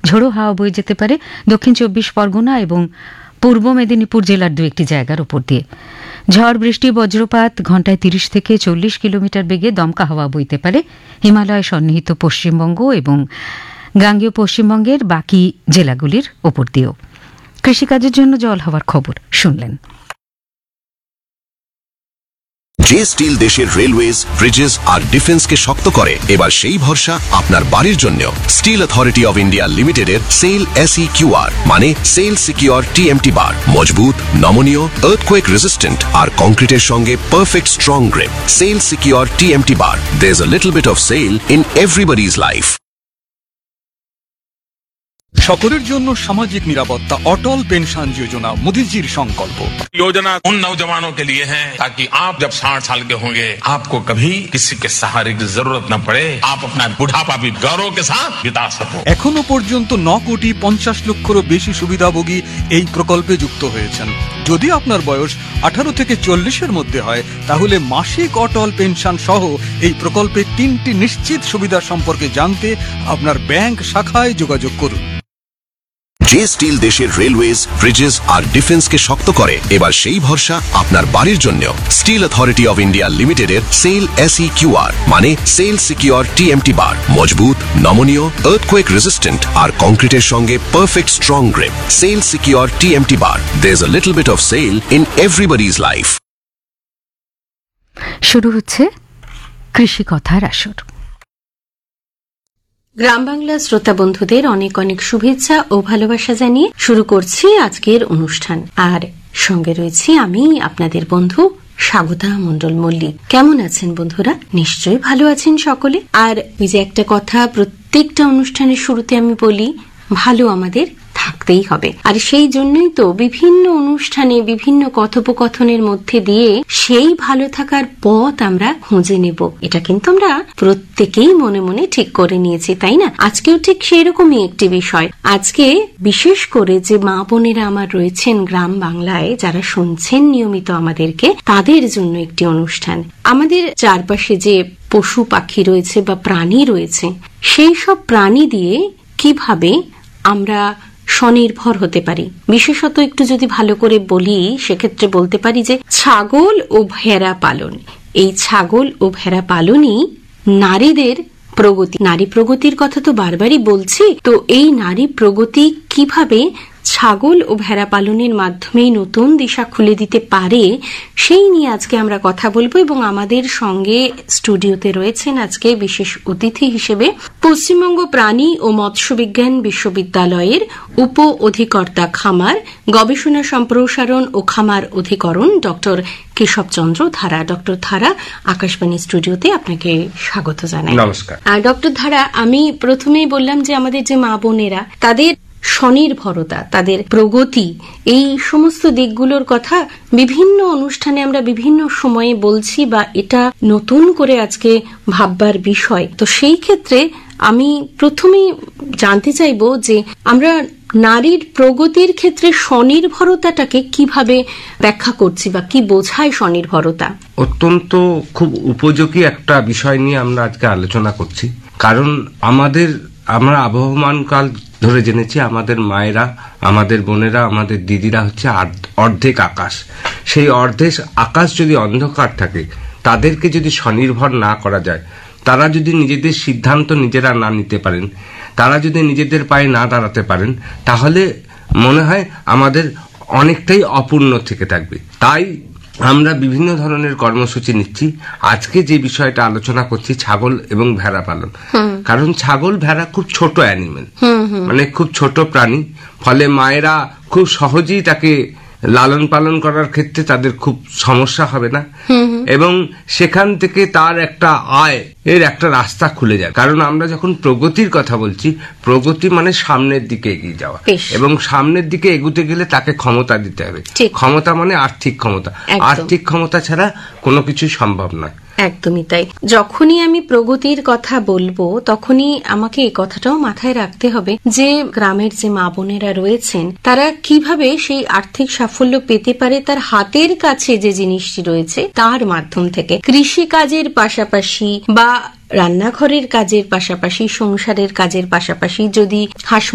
ঝোড়ো হাওয়া বয়ে যেতে পারে দক্ষিণ 24 পরগনা এবং পূর্ব মেদিনীপুর জেলার 2-1টি জায়গার উপর দিয়ে। ঝড় বৃষ্টি বজ্রপাত ঘণ্টায় 30 থেকে 40 কিলোমিটার বেগে দমকা হাওয়া বইতে পারে হিমালয় সন্নিহিত পশ্চিমবঙ্গ এবং গাঙ্গেয় পশ্চিমবঙ্গের বাকি জেলাগুলির ওপর দিয়েও। কৃষিকাজের জন্য জল হওয়ার খবর শুনলেন। যে স্টিল দেশের রেলওয়েজ, ব্রিজেস আর ডিফেন্সকে শক্ত করে, এবার সেই ভরসা আপনার বাড়ির জন্য। স্টিল অথরিটি অফ ইন্ডিয়া লিমিটেডের সেল SEQR মানে সেল সিকিউর TMT বার, মজবুত, নমনীয়, আর্থকোয়েক রেজিস্ট্যান্ট আর কংক্রিটের সঙ্গে perfect strong grip. Sell secure TMT bar, there's a little bit of sail in everybody's life. সকলের জন্য সামাজিক নিরাপত্তা অটল পেনশন যোজনা মোদীজির সংকল্প। योजना उन नौजवानों के लिए है ताकि आप जब 60 साल के होंगे आपको कभी किसी के सहारे की जरूरत न पड़े, आप अपना बुढ़ापा भी गौरव के साथ बिता सको। এখনো পর্যন্ত 9,50,00,000 বেশি সুবিধাভোগী এই প্রকল্পে যুক্ত হয়েছেন। যদি আপনার বয়স 18 থেকে 40-এর মধ্যে হয় তাহলে মাসিক অটল পেনশন সহ এই প্রকল্পের 3টি নিশ্চিত সুবিধা সম্পর্কে জানতে আপনার ব্যাংক শাখায় যোগাযোগ করুন। যে স্টিল দেশের রেলওয়েজ, ব্রিজেস আর ডিফেন্সকে শক্ত করে, এবার সেই ভরসা আপনার বাড়ির জন্য। স্টিল অথরিটি অফ ইন্ডিয়া লিমিটেডের সেল SEQR মানে সেল সিকিউর TMT বার, মজবুত, নমনীয়, আর্থকোয়েক রেজিস্ট্যান্ট আর কংক্রিটের সঙ্গে perfect strong grip. Sell secure TMT bar, there's a little bit of sail in everybody's life. শুরু হচ্ছে কৃষি কথার আসর। গ্রাম বাংলা শ্রোতা বন্ধুদের অনেক অনেক শুভেচ্ছা ও ভালোবাসা জানিয়ে শুরু করছি আজকের অনুষ্ঠান। আর সঙ্গে রয়েছি আমি আপনাদের বন্ধু স্বাগতা মণ্ডল মল্লিক। কেমন আছেন বন্ধুরা? নিশ্চয়ই ভালো আছেন সকলে। আর ওই যে একটা কথা প্রত্যেকটা অনুষ্ঠানের শুরুতে আমি বলি, ভালো আমাদের থাকতেই হবে। আর সেই জন্যই তো বিভিন্ন অনুষ্ঠানে বিভিন্ন কথোপকথনের মধ্যে দিয়ে সেই ভালো থাকার পথ আমরা খুঁজে নেব। এটা কিন্তু আমরা প্রত্যেকেই মনে মনে ঠিক করে নিয়েছি, তাই না? আজকেও ঠিক সেই রকমই একটি বিষয়। আজকে বিশেষ করে যে মা বোনেরা আমার রয়েছেন গ্রাম বাংলায়, যারা শুনছেন নিয়মিত আমাদেরকে, তাদের জন্য একটি অনুষ্ঠান। আমাদের চারপাশে যে পশু পাখি রয়েছে বা প্রাণী রয়েছে, সেই সব প্রাণী দিয়ে কিভাবে আমরা স্বনির্ভর হতে পারি। বিশেষত একটু যদি ভালো করে বলি, সেক্ষেত্রে বলতে পারি যে ছাগল ও ভেড়া পালন। এই ছাগল ও ভেড়া পালনই নারীদের প্রগতি। নারী প্রগতির কথা তো বারবারই বলছি, তো এই নারী প্রগতি কিভাবে ছাগল ও ভেড়া পালনের মাধ্যমেই নতুন দিশা খুলে দিতে পারে, সেই নিয়ে আজকে আমরা কথা বলবো। এবং আমাদের সঙ্গে স্টুডিওতে রয়েছেন আজকে বিশেষ অতিথি হিসেবে পশ্চিমবঙ্গ প্রাণী ও মৎস্য বিজ্ঞান বিশ্ববিদ্যালয়ের উপ অধিকর্তা খামার, গবেষণা সম্প্রসারণ ও খামার অধিকরণ ডক্টর কেশবচন্দ্র ধারা। ডক্টর ধারা, আকাশবাণী স্টুডিওতে আপনাকে স্বাগত জানাই। নমস্কার। ডক্টর ধারা, আমি প্রথমেই বললাম যে আমাদের যে মা বোনেরা, তাদের স্বনির্ভরতা, তাদের প্রগতি, এই সমস্ত দিকগুলোর কথা বিভিন্ন অনুষ্ঠানে আমরা বিভিন্ন সময়ে বলছি, বা এটা নতুন করে আজকে ভাববার বিষয়। তো সেই ক্ষেত্রে আমি প্রথমেই জানতে চাইব যে আমরা নারীর প্রগতির ক্ষেত্রে স্বনির্ভরতাটাকে কিভাবে ব্যাখ্যা করছি, বা কি বোঝায় স্বনির্ভরতা? অত্যন্ত খুব উপযোগী একটা বিষয় নিয়ে আমরা আজকে আলোচনা করছি। কারণ আমরা আবহমান কাল ধরে জেনেছি আমাদের মায়েরা, আমাদের বোনেরা, আমাদের দিদিরা হচ্ছে অর্ধেক আকাশ। সেই অর্ধেক আকাশ যদি অন্ধকার থাকে, তাদেরকে যদি স্বনির্ভর না করা যায়, তারা যদি নিজেদের সিদ্ধান্ত নিজেরা না নিতে পারেন, তারা যদি নিজেদের পায়ে না দাঁড়াতে পারেন, তাহলে মনে হয় আমাদের অনেকটাই অপূর্ণ থেকে থাকবে। তাই আমরা বিভিন্ন ধরনের কর্মসূচি নিচ্ছি। আজকে যে বিষয়টা আলোচনা করছি ছাগল এবং ভেড়া পালন। কারণ ছাগল ভেড়া খুব ছোট অ্যানিমেল, মানে খুব ছোট প্রাণী, ফলে মায়েরা খুব সহজেই তাকে লালন পালন করার ক্ষেত্রে তাদের খুব সমস্যা হবে না, এবং সেখান থেকে তার একটা আয় এর একটা রাস্তা খুলে যায়। কারণ আমরা যখন প্রগতির কথা বলছি, প্রগতি মানে সামনের দিকে এগিয়ে যাওয়া, এবং সামনের দিকে এগুতে গেলে তাকে ক্ষমতা দিতে হবে। ক্ষমতা মানে আর্থিক ক্ষমতা, আর্থিক ক্ষমতা ছাড়া কোনো কিছু সম্ভব নয়। একদমই তাই। যখনই আমি প্রগতির কথা বলবো, তখনই আমাকে এই কথাটাও মাথায় রাখতে হবে যে গ্রামের যে মা বোনেরা রয়েছেন, তারা কিভাবে সেই আর্থিক সাফল্য পেতে পারে তার হাতের কাছে যে জিনিসটি রয়েছে তার মাধ্যম থেকে। কৃষি কাজের পাশাপাশি বা রান্নাঘরের কাজের পাশাপাশি, সংসারের কাজের পাশাপাশি যদি হাঁস